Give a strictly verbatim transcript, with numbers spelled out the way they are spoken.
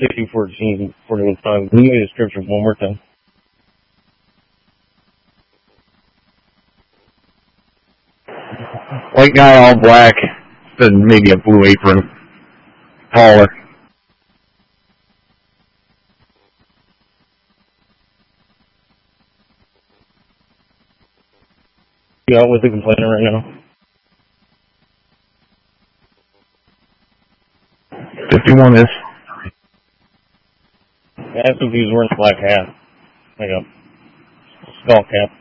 sixty fourteen forty-one five. Can you give me the description one more time? White guy, all black, then maybe a blue apron. Taller. You out with the complainant right now? fifty-one is. Ask if he was wearing a black hat. Like a skull cap.